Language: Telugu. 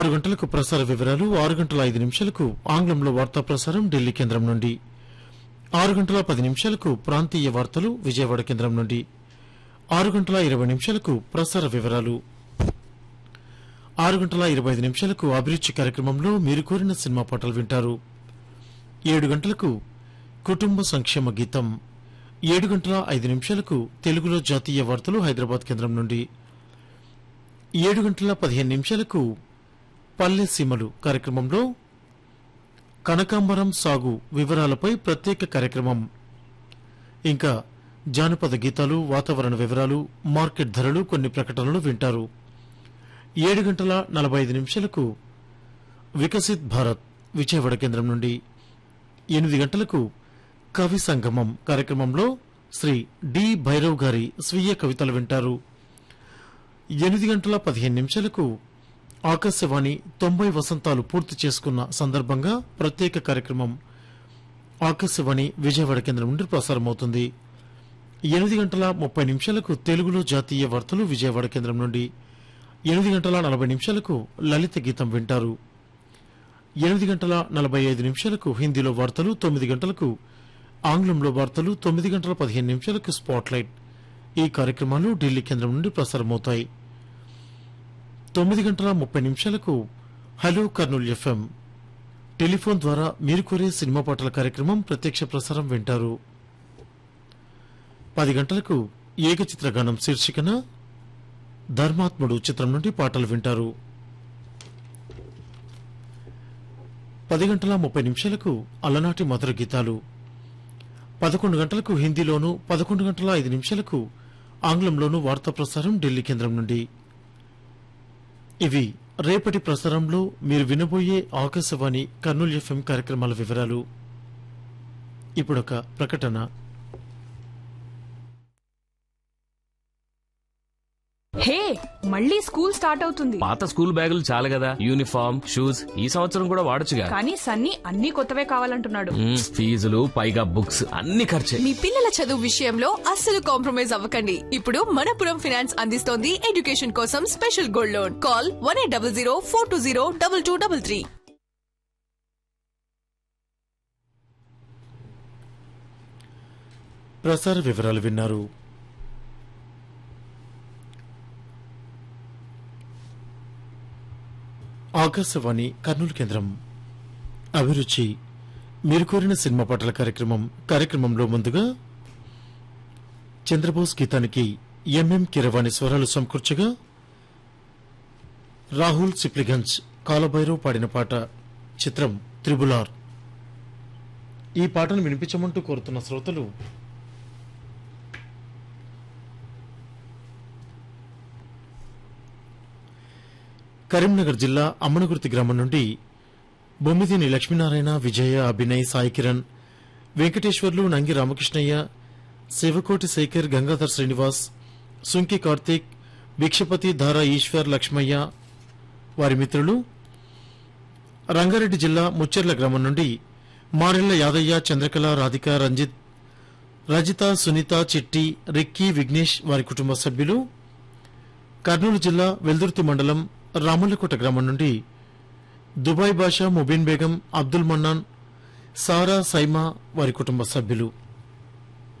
6 గంటలకు ప్రసార వివరాలు, 6 గంటల 5 నిమిషాలకు ఆంగ్లంలో వార్తా ప్రసారం ఢిల్లీ కేంద్రం నుండి, 6 గంటల 10 నిమిషాలకు ప్రాంతీయ వార్తలు విజయవాడ కేంద్రం నుండి, 6 గంటల 20 నిమిషాలకు ప్రసార వివరాలు, 6 గంటల 25 నిమిషాలకు అభిరుచి కార్యక్రమంలో మీరు కోరిన సినిమా పాటలు వింటారు. 7 గంటలకు కుటుంబ సంక్షేమ గీతం, 7 గంటల 5 నిమిషాలకు తెలుగులో జాతీయ వార్తలు హైదరాబాద్ కేంద్రం నుండి, 7 గంటల 15 నిమిషాలకు పల్లె సీమలు కార్యక్రమంలో కనకాంబరం సాగు వివరాలపై ప్రత్యేక కార్యక్రమం, ఇంకా జానపద గీతాలు, వాతావరణ వివరాలు, మార్కెట్ ధరలు, కొన్ని ప్రకటనలు వింటారు. 7 గంటల 45 నిమిషాలకు వికసిత్ భారత్ విజయవాడ కేంద్రం నుండి, 8 గంటలకు కవి సంగమం కార్యక్రమంలో శ్రీ డి భైరవ్ గారి స్వీయ కవితలు వింటారు. 8 గంటల 15 నిమిషాలకు ఆకాశవాణి 90 వసంతాలు పూర్తి చేసుకున్న సందర్భంగా ప్రత్యేక కార్యక్రమం ఆకాశవాణి విజయవాడ కేంద్రం నుండి ప్రసారమవుతుంది. 8 గంటల 30 నిమిషాలకు తెలుగులో జాతీయ వార్తలు విజయవాడ కేంద్రం నుండి, 8 గంటల 40 నిమిషాలకు లలిత గీతం వింటారు. 8 గంటల 45 నిమిషాలకు హిందీలో వార్తలు, 9 గంటలకు ఆంగ్లంలో వార్తలు, 9 గంటల 15 నిమిషాలకు స్పాట్లైట్. ఈ కార్యక్రమాలు ఢిల్లీ కేంద్రం నుండి ప్రసారమవుతాయి. 9 గంటల 30 నిమిషాలకు హలో కర్నూలు ఎఫ్ఎం టెలిఫోన్ ద్వారా మీరు కోరే సినిమా పాటల కార్యక్రమం ప్రత్యక్ష ప్రసారం వింటారు. 10 గంటలకు ఏకచిత్రగానం శీర్షికన ధర్మాత్ముడు చిత్రం నుండి పాటలు వింటారు. 10 గంటల 30 నిమిషాలకు అలనాటి మధుర గీతాలు, 11 గంటలకు హిందీలోను, 11 గంటల 5 నిమిషాలకు ఆంగ్లంలోను వార్తా ప్రసారం ఢిల్లీ కేంద్రం నుండి. ఇవి రేపటి ప్రసారంలో మీరు వినబోయే ఆకాశవాణి కర్నూలు ఎఫ్ఎం కార్యక్రమాల వివరాలు. ఇప్పుడొక ప్రకటన. హే, మళ్ళీ స్కూల్ స్టార్ట్ అవుతుంది. పాత స్కూల్ బ్యాగులు చాలు కదా, యూనిఫామ్, షూస్ ఈ సంవత్సరం కూడా వాడొచ్చుగా. కానీ సన్నీ అన్ని కొత్తవే కావాలంటున్నాడు. ఫీజులు పైగా బుక్స్ అన్ని ఖర్చే. మీ పిల్లల చదువు విషయంలో అస్సలు కాంప్రమైజ్ అవ్వకండి. ఇప్పుడు మనపురం ఫైనాన్స్ అందిస్తోంది ఎడ్యుకేషన్ కోసం స్పెషల్ గోల్డ్ లోన్. కాల్ 1800 420 2233. ప్రసార వివరాలు విన్నారు. ఆకాశవాణి కర్నూలు కేంద్రం. అభిరుచి మీరు కోరిన సినిమా పాటల కార్యక్రమంలో ముందుగా చంద్రబోస్ గీతానికి ఎంఎం కిరవాణి స్వరాలు సమకూర్చగా రాహుల్ సిప్లిగంజ్ కాలభైరవ్ పాడిన పాట, చిత్రం త్రిబులార్. ఈ పాటను వినిపించమంటూ కోరుతున్న శ్రోతలు కరీంనగర్ జిల్లా అమ్మనగుర్తి గ్రామం నుండి బొమ్మిదిని లక్ష్మీనారాయణ, విజయ, అభినయ్, సాయి కిరణ్, వెంకటేశ్వర్లు, నంగి రామకృష్ణయ్య, శివకోటి శేఖర్, గంగాధర్ శ్రీనివాస్, సుంకి కార్తీక్, భిక్షపతి, ధారా ఈశ్వర్, లక్ష్మయ్య, వారి మిత్రులు. రంగారెడ్డి జిల్లా ముచ్చెర్ల గ్రామం నుండి మారెళ్ల యాదయ్య, చంద్రకళ, రాధిక, రజిత, సునీత, చిట్టి, రిక్కీ, విఘ్నేష్, వారి కుటుంబ సభ్యులు. కర్నూలు జిల్లా వెల్దుర్తి మండలం రామల్లకోట గ్రామం నుండి దుబాయ్ బాషా, ముబీన్ బేగం, అబ్దుల్ మన్నాన్, సారా, సైమా, వారి కుటుంబ సభ్యులు.